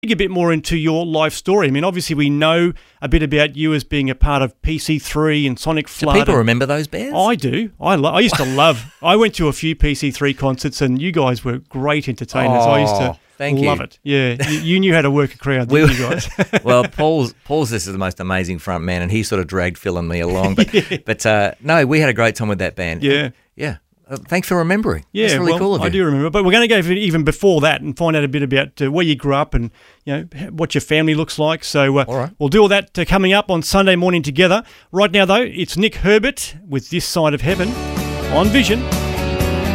dig a bit more into your life story. I mean, obviously we know a bit about you as being a part of PC3 and Sonic Flood. Do people remember those bands? I do. I used to love. I went to a few PC3 concerts, and you guys were great entertainers. I used to love it. Yeah, you knew how to work a crowd, didn't you guys? Well, Paul's this is the most amazing front man, and he sort of dragged Phil and me along. But no, we had a great time with that band. Yeah. Thanks for remembering. Yeah, That's really cool of you. I do remember. But we're going to go even before that and find out a bit about where you grew up and what your family looks like. So all right. We'll do all that coming up on Sunday morning together. Right now, though, it's Nick Herbert with This Side of Heaven on Vision.